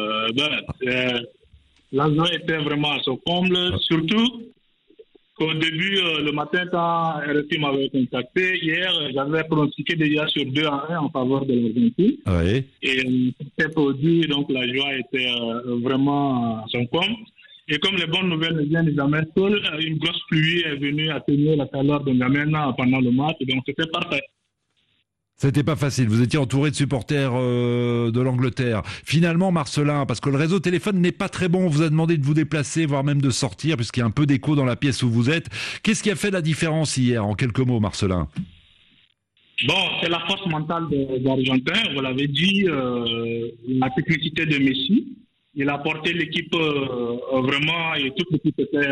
La joie était vraiment à son comble, surtout qu'au début, le matin, quand RFI m'avait contacté, hier, j'avais pronostiqué déjà sur 2-1 en faveur de l'Argentine. Oui. Et c'était produit, donc la joie était vraiment à son comble. Et comme les bonnes nouvelles ne viennent jamais seules, une grosse pluie est venue atténuer la chaleur de N'Djamena pendant le match, donc c'était parfait. C'était pas facile, vous étiez entouré de supporters de l'Angleterre. Finalement, Marcelin, parce que le réseau téléphone n'est pas très bon, on vous a demandé de vous déplacer, voire même de sortir, puisqu'il y a un peu d'écho dans la pièce où vous êtes. Qu'est-ce qui a fait la différence hier, en quelques mots, Marcelin ? Bon, c'est la force mentale des Argentins, vous l'avez dit, la technicité de Messi. Il a porté l'équipe vraiment, et toute l'équipe était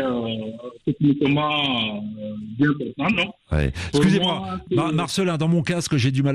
techniquement bien portante. Ouais. Excusez-moi, Marcelin, dans mon casque, j'ai du mal